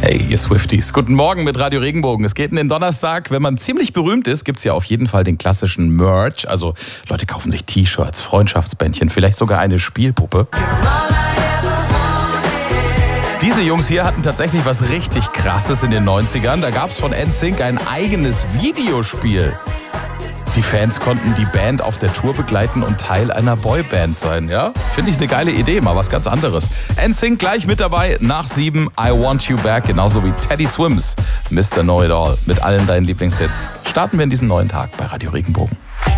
Hey, ihr Swifties. Guten Morgen mit Radio Regenbogen. Es geht in den Donnerstag. Wenn man ziemlich berühmt ist, gibt's ja auf jeden Fall den klassischen Merch. Also Leute kaufen sich T-Shirts, Freundschaftsbändchen, vielleicht sogar eine Spielpuppe. Diese Jungs hier hatten tatsächlich was richtig Krasses in den 90ern. Da gab's von NSYNC ein eigenes Videospiel. Die Fans konnten die Band auf der Tour begleiten und Teil einer Boyband sein, ja? Finde ich eine geile Idee, mal was ganz anderes. NSYNC gleich mit dabei, nach 7, I Want You Back, genauso wie Teddy Swims, Mr. Know It All, mit allen deinen Lieblingshits. Starten wir in diesen neuen Tag bei Radio Regenbogen.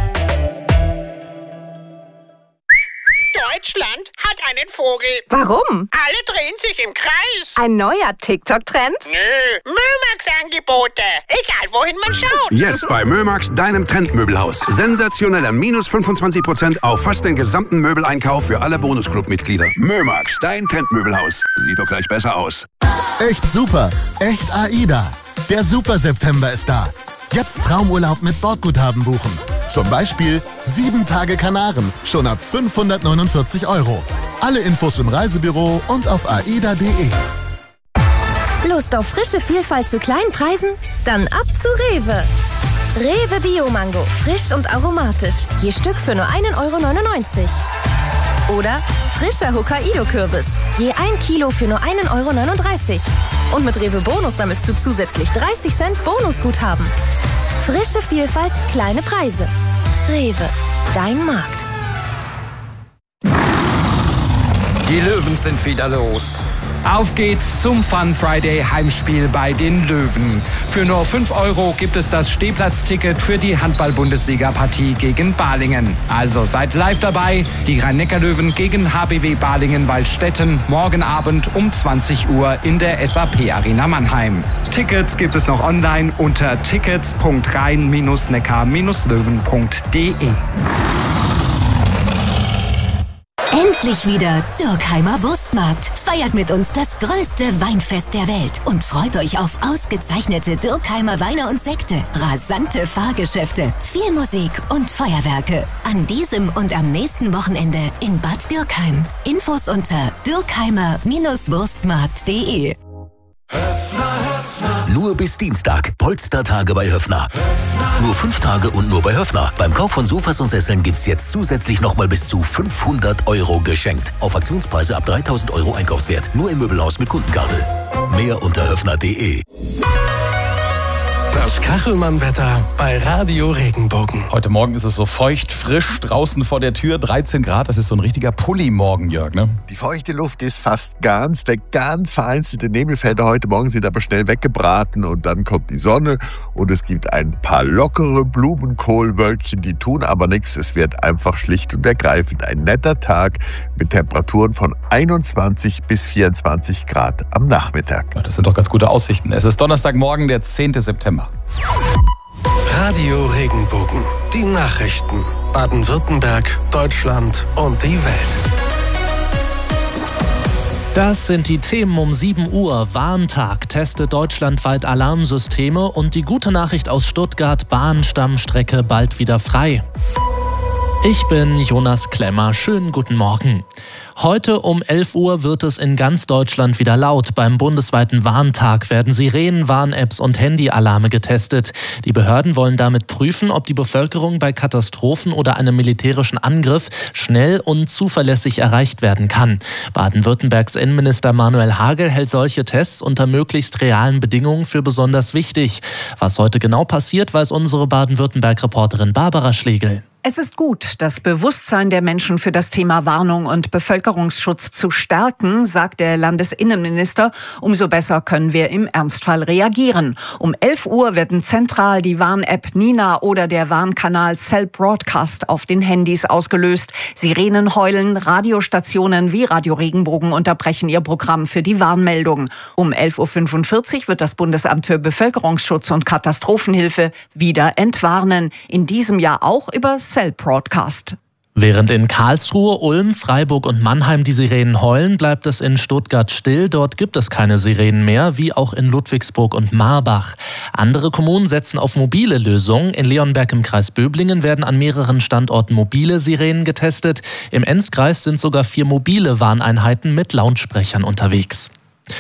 Deutschland hat einen Vogel. Warum? Alle drehen sich im Kreis. Ein neuer TikTok-Trend? Nö, Mömax-Angebote. Egal, wohin man schaut. Jetzt bei Mömax, deinem Trendmöbelhaus. Sensationeller minus 25% auf fast den gesamten Möbeleinkauf für alle Bonusclub-Mitglieder. Mömax, dein Trendmöbelhaus. Sieht doch gleich besser aus. Echt super. Echt AIDA. Der Super September ist da. Jetzt Traumurlaub mit Bordguthaben buchen. Zum Beispiel 7 Tage Kanaren, schon ab 549 €. Alle Infos im Reisebüro und auf aida.de. Lust auf frische Vielfalt zu kleinen Preisen? Dann ab zu Rewe. Rewe Bio-Mango, frisch und aromatisch. Je Stück für nur 1,99 €. Oder frischer Hokkaido-Kürbis. Je 1 Kilo für nur 1,39 €. Und mit Rewe Bonus sammelst du zusätzlich 30 Cent Bonusguthaben. Frische Vielfalt, kleine Preise. Rewe, dein Markt. Die Löwen sind wieder los. Auf geht's zum Fun Friday Heimspiel bei den Löwen. Für nur 5 € gibt es das Stehplatzticket für die Handball-Bundesliga-Partie gegen Balingen. Also seid live dabei. Die Rhein-Neckar-Löwen gegen HBW Balingen-Waldstätten morgen Abend um 20 Uhr in der SAP-Arena Mannheim. Tickets gibt es noch online unter tickets.rhein-neckar-löwen.de. Endlich wieder Dürkheimer Wurstmarkt. Feiert mit uns das größte Weinfest der Welt und freut euch auf ausgezeichnete Dürkheimer Weine und Sekte, rasante Fahrgeschäfte, viel Musik und Feuerwerke. An diesem und am nächsten Wochenende in Bad Dürkheim. Infos unter dürkheimer-wurstmarkt.de. Nur bis Dienstag. Polstertage bei Höffner. Nur 5 Tage und nur bei Höffner. Beim Kauf von Sofas und Sesseln gibt's jetzt zusätzlich nochmal bis zu 500 € geschenkt. Auf Aktionspreise ab 3.000 € Einkaufswert. Nur im Möbelhaus mit Kundenkarte. Mehr unter höffner.de. Das Kachelmann-Wetter bei Radio Regenbogen. Heute Morgen ist es so feucht, frisch draußen vor der Tür, 13 Grad. Das ist so ein richtiger Pulli-Morgen, Jörg, ne? Die feuchte Luft ist fast ganz weg. Ganz vereinzelte Nebelfelder heute Morgen sind aber schnell weggebraten und dann kommt die Sonne und es gibt ein paar lockere Blumenkohlwölkchen, die tun aber nichts. Es wird einfach schlicht und ergreifend ein netter Tag mit Temperaturen von 21 bis 24 Grad am Nachmittag. Ja, das sind doch ganz gute Aussichten. Es ist Donnerstagmorgen, der 10. September. Radio Regenbogen. Die Nachrichten. Baden-Württemberg, Deutschland und die Welt. Das sind die Themen um 7 Uhr. Warntag testet deutschlandweit Alarmsysteme und die gute Nachricht aus Stuttgart, Bahnstammstrecke bald wieder frei. Ich bin Jonas Klemmer. Schönen guten Morgen. Heute um 11 Uhr wird es in ganz Deutschland wieder laut. Beim bundesweiten Warntag werden Sirenen, Warn-Apps und Handyalarme getestet. Die Behörden wollen damit prüfen, ob die Bevölkerung bei Katastrophen oder einem militärischen Angriff schnell und zuverlässig erreicht werden kann. Baden-Württembergs Innenminister Manuel Hagel hält solche Tests unter möglichst realen Bedingungen für besonders wichtig. Was heute genau passiert, weiß unsere Baden-Württemberg-Reporterin Barbara Schlegel. Es ist gut, das Bewusstsein der Menschen für das Thema Warnung und Bevölkerungsschutz zu stärken, sagt der Landesinnenminister. Umso besser können wir im Ernstfall reagieren. Um 11 Uhr werden zentral die Warn-App Nina oder der Warnkanal Cell Broadcast auf den Handys ausgelöst. Sirenen heulen, Radiostationen wie Radio Regenbogen unterbrechen ihr Programm für die Warnmeldung. Um 11.45 Uhr wird das Bundesamt für Bevölkerungsschutz und Katastrophenhilfe wieder entwarnen. In diesem Jahr auch über Cell Broadcast. Während in Karlsruhe, Ulm, Freiburg und Mannheim die Sirenen heulen, bleibt es in Stuttgart still. Dort gibt es keine Sirenen mehr, wie auch in Ludwigsburg und Marbach. Andere Kommunen setzen auf mobile Lösungen. In Leonberg im Kreis Böblingen werden an mehreren Standorten mobile Sirenen getestet. Im Enzkreis sind sogar 4 mobile Warneinheiten mit Lautsprechern unterwegs.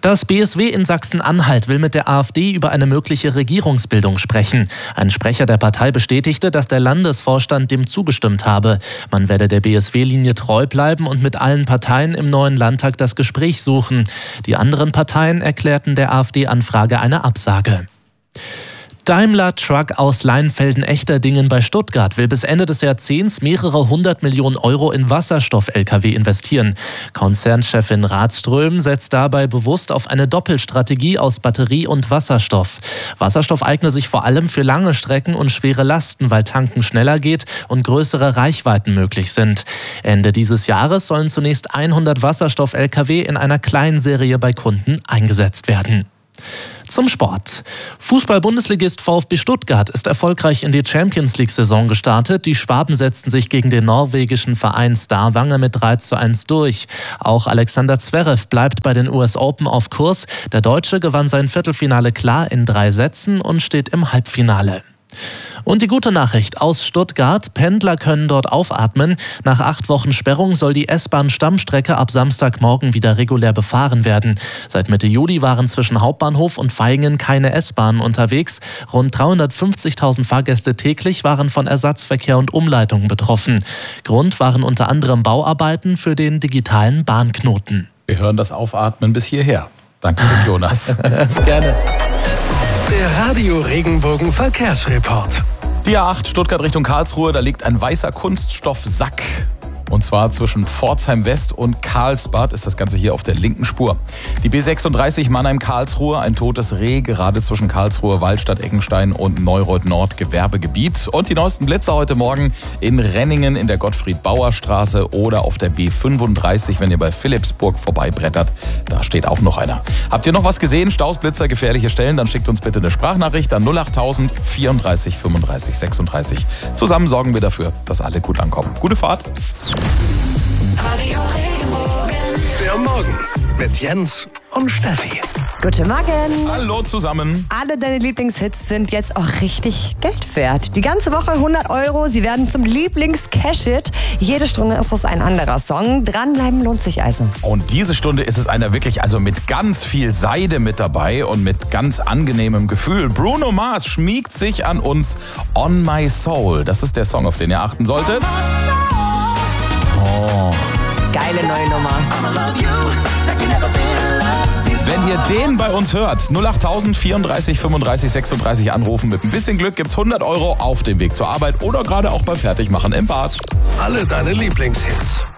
Das BSW in Sachsen-Anhalt will mit der AfD über eine mögliche Regierungsbildung sprechen. Ein Sprecher der Partei bestätigte, dass der Landesvorstand dem zugestimmt habe. Man werde der BSW-Linie treu bleiben und mit allen Parteien im neuen Landtag das Gespräch suchen. Die anderen Parteien erklärten der AfD-Anfrage eine Absage. Daimler Truck aus Leinfelden-Echterdingen bei Stuttgart will bis Ende des Jahrzehnts mehrere 100 Millionen Euro in Wasserstoff-Lkw investieren. Konzernchefin Rathström setzt dabei bewusst auf eine Doppelstrategie aus Batterie und Wasserstoff. Wasserstoff eigne sich vor allem für lange Strecken und schwere Lasten, weil Tanken schneller geht und größere Reichweiten möglich sind. Ende dieses Jahres sollen zunächst 100 Wasserstoff-Lkw in einer Kleinserie bei Kunden eingesetzt werden. Zum Sport. Fußball-Bundesligist VfB Stuttgart ist erfolgreich in die Champions-League-Saison gestartet. Die Schwaben setzten sich gegen den norwegischen Verein Stavanger mit 3:1 durch. Auch Alexander Zverev bleibt bei den US Open auf Kurs. Der Deutsche gewann sein Viertelfinale klar in 3 Sätzen und steht im Halbfinale. Und die gute Nachricht aus Stuttgart: Pendler können dort aufatmen. Nach 8 Wochen Sperrung soll die S-Bahn-Stammstrecke ab Samstagmorgen wieder regulär befahren werden. Seit Mitte Juli waren zwischen Hauptbahnhof und Vaihingen keine S-Bahnen unterwegs. Rund 350.000 Fahrgäste täglich waren von Ersatzverkehr und Umleitungen betroffen. Grund waren unter anderem Bauarbeiten für den digitalen Bahnknoten. Wir hören das Aufatmen bis hierher. Danke, Jonas. Gerne. Der Radio Regenbogen Verkehrsreport. Die A8 Stuttgart Richtung Karlsruhe, da liegt ein weißer Kunststoffsack. Und zwar zwischen Pforzheim West und Karlsbad ist das Ganze hier auf der linken Spur. Die B36 Mannheim-Karlsruhe, ein totes Reh, gerade zwischen Karlsruhe, Waldstadt, Eckenstein und Neureuth-Nord, Gewerbegebiet. Und die neuesten Blitzer heute Morgen in Renningen in der Gottfried-Bauer-Straße oder auf der B35, wenn ihr bei Philippsburg vorbeibrettert. Da steht auch noch einer. Habt ihr noch was gesehen? Staus, Blitzer, gefährliche Stellen? Dann schickt uns bitte eine Sprachnachricht an 08000 34 35 36. Zusammen sorgen wir dafür, dass alle gut ankommen. Gute Fahrt! Radio Regenbogen. Der Morgen mit Jens und Steffi. Guten Morgen. Hallo zusammen. Alle deine Lieblingshits sind jetzt auch richtig Geld wert. Die ganze Woche 100 Euro. Sie werden zum Lieblings-Cash-Hit. Jede Stunde ist es ein anderer Song. Dranbleiben lohnt sich also. Und diese Stunde ist es einer wirklich, also mit ganz viel Seide mit dabei und mit ganz angenehmem Gefühl. Bruno Mars schmiegt sich an uns. On My Soul. Das ist der Song, auf den ihr achten solltet. Oh. Geile neue Nummer. Wenn ihr den bei uns hört, 08000 34 35 36 anrufen. Mit ein bisschen Glück gibt's 100 Euro auf dem Weg zur Arbeit oder gerade auch beim Fertigmachen im Bad. Alle deine Lieblingshits.